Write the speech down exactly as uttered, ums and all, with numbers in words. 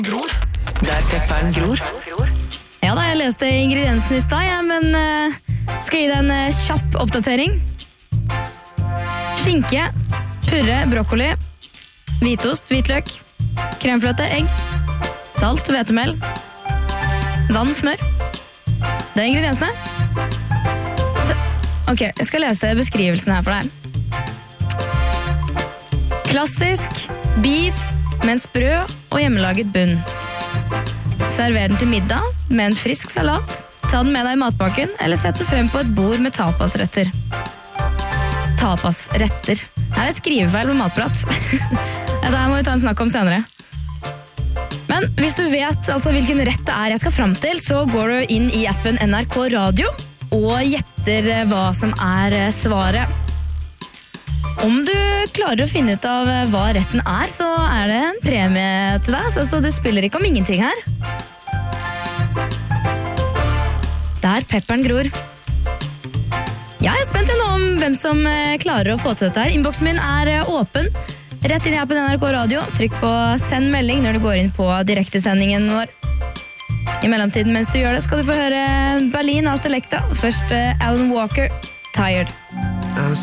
Gror. Der pepperen gror. Ja da, jeg leste ingrediensene i stad, ja, men uh, skal jeg gi deg en uh, kjapp oppdatering. Skinke, purre, brokkoli, hvitost, hvitløk, kremfløte, egg, salt, hvetemel, vann, smør. Det er ingrediensene. Se. Ok, jeg skal lese beskrivelsen her for deg. Klassisk beef med en sprø og hjemmelaget bunn. Server den til middag med en frisk salat. Ta den med deg i matpakken, eller sett den frem på et bord med tapasretter. Tapasretter. Her er skrivefeil på matprat. Dette må vi ta en snakk om senere. Men hvis du vet altså hvilken rett det er jeg skal frem til, så går du inn i appen N R K Radio og gjetter hva som er svaret. Om du klarer å finne ut av hva retten er, så er det en premie til deg, så du spiller ikke om ingenting her. Der pepperen gror. Jeg er spent nå om hvem som klarer å få til dette her. Inboxen min er åpen. Rett inn i appen N R K Radio. Trykk på send melding når du går inn på direktesendingen vår. I mellomtiden mens du gjør det, skal du få høre Berlin av Selecta. Først Alan Walker, Tired.